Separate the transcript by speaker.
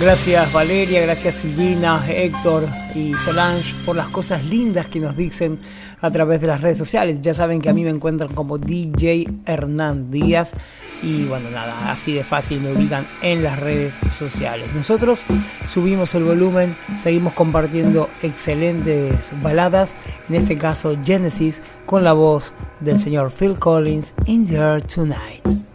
Speaker 1: Gracias Valeria, gracias Silvina, Héctor y Solange por las cosas lindas que nos dicen a través de las redes sociales. Ya saben que a mí me encuentran como DJ Hernán Díaz y bueno, nada, así de fácil me ubican en las redes sociales. Nosotros subimos el volumen, seguimos compartiendo excelentes baladas, en este caso Genesis con la voz del señor Phil Collins, In the Air Tonight.